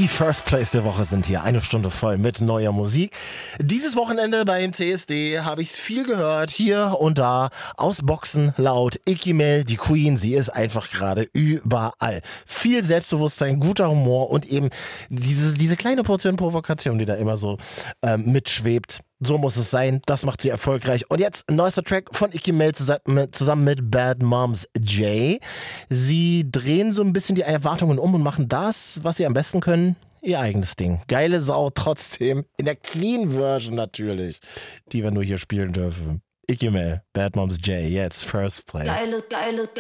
Die First Place der Woche sind hier. Eine Stunde voll mit neuer Musik. Dieses Wochenende beim CSD habe ich es viel gehört. Hier und da aus Boxen laut. Icky Mel, die Queen, sie ist einfach gerade überall. Viel Selbstbewusstsein, guter Humor und eben diese kleine Portion Provokation, die da immer so mitschwebt. So muss es sein, das macht sie erfolgreich. Und jetzt ein neuester Track von Icky Mel zusammen mit Bad Moms J. Sie drehen so ein bisschen die Erwartungen um und machen das, was sie am besten können, ihr eigenes Ding. Geile Sau trotzdem, in der Clean Version natürlich, die wir nur hier spielen dürfen. Icky Mel, Bad Moms J, jetzt First Play. Geile